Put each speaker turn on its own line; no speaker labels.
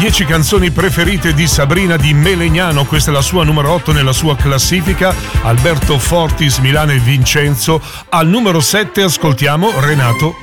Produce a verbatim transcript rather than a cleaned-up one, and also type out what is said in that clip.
dieci canzoni preferite di Sabrina di Melegnano, questa è la sua numero otto nella sua classifica. Alberto Fortis, Milano e Vincenzo. Al numero sette ascoltiamo Renato